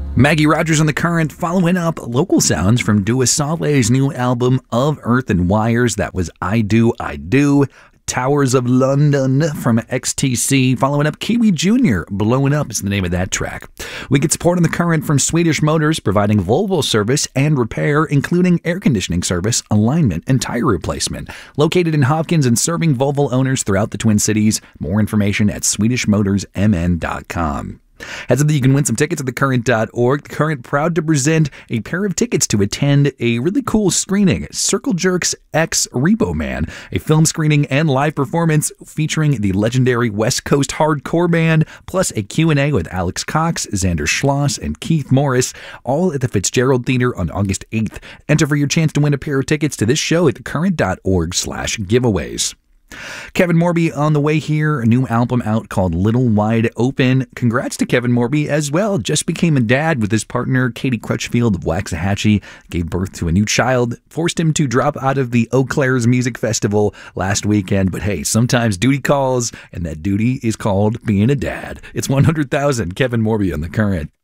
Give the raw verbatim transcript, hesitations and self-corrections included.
Maggie Rogers on The Current, following up local sounds from Dua Saleh's new album Of Earth and Wires. That was I Do, I Do. Towers of London from X T C, following up Kiwi Junior Blowing Up is the name of that track. We get support on The Current from Swedish Motors, providing Volvo service and repair, including air conditioning service, alignment, and tire replacement. Located in Hopkins and serving Volvo owners throughout the Twin Cities. More information at swedish motors m n dot com. Heads up that you can win some tickets at the current dot org. The Current proud to present a pair of tickets to attend a really cool screening, Circle Jerks X Repo Man, a film screening and live performance featuring the legendary West Coast hardcore band, plus a Q and A with Alex Cox, Xander Schloss, and Keith Morris, all at the Fitzgerald Theater on August eighth. Enter for your chance to win a pair of tickets to this show at the current dot org slash giveaways. Kevin Morby on the way here, a new album out called Little Wide Open. Congrats to Kevin Morby as well. Just became a dad with his partner, Katie Crutchfield of Waxahachie. Gave birth to a new child. Forced him to drop out of the Eau Claire's Music Festival last weekend. But hey, sometimes duty calls, and that duty is called being a dad. It's one hundred thousand, Kevin Morby on The Current.